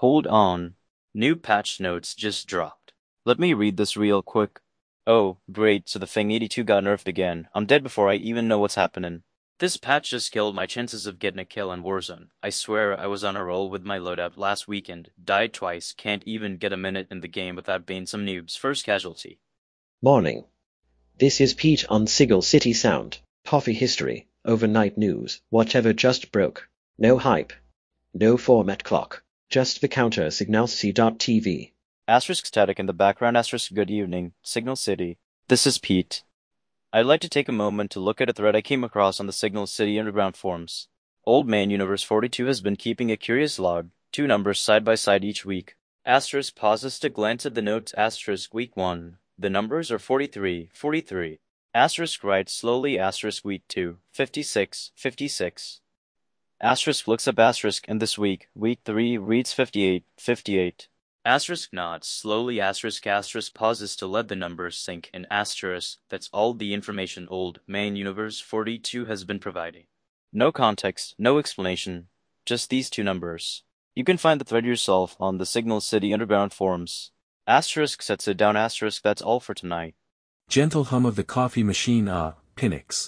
Hold on. New patch notes just dropped. Let me read this real quick. Oh, great, so the Fang 82 got nerfed again. I'm dead before I even know what's happening. This patch just killed my chances of getting a kill in Warzone. I swear I was on a roll with my loadout last weekend. Died twice, can't even get a minute in the game without being some noob's first casualty. Morning. This is Pete on Signal City Sound. Coffee history, overnight news, whatever just broke. No hype. No format clock. Just the counter signalcity.tv. Asterisk static in the background. Asterisk good evening. Signal City. This is Pete. I'd like to take a moment to look at a thread I came across on the Signal City Underground forums. Old Man Universe 42 has been keeping a curious log, two numbers side by side each week. Asterisk pauses to glance at the notes. Asterisk week 1. The numbers are 43, 43. Asterisk writes slowly. Asterisk week 2, 56, 56. Asterisk looks up asterisk and this week 3, reads 58, 58. Asterisk nods slowly. Asterisk pauses to let the numbers sink in. Asterisk, that's all the information Old Man Universe 42 has been providing. No context, no explanation, just these two numbers. You can find the thread yourself on the Signal City Underground forums. Asterisk sets it down. Asterisk, that's all for tonight. Gentle hum of the coffee machine. Pinnix.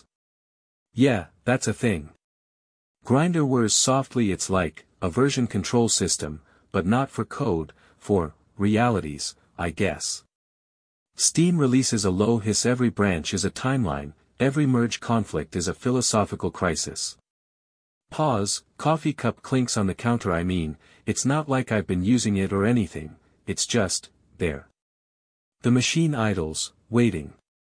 Yeah, that's a thing. Grindr whirs softly. It's like a version control system, but not for code, for realities, I guess. Steam releases a low hiss. Every branch is a timeline, every merge conflict is a philosophical crisis. Pause, coffee cup clinks on the counter. I mean, it's not like I've been using it or anything, it's just there. The machine idles, waiting.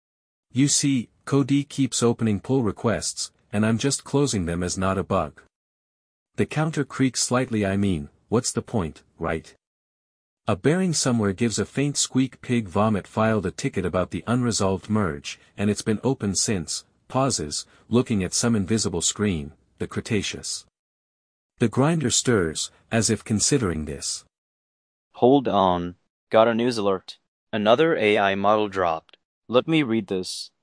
You see, Cody keeps opening pull requests, and I'm just closing them as not a bug. The counter creaks slightly. I mean, what's the point, right? A bearing somewhere gives a faint squeak. Pig vomit filed a ticket about the unresolved merge, and it's been open since. Pauses, looking at some invisible screen, the Cretaceous. The grinder stirs, as if considering this. Hold on. Got a news alert. Another AI model dropped. Let me read this.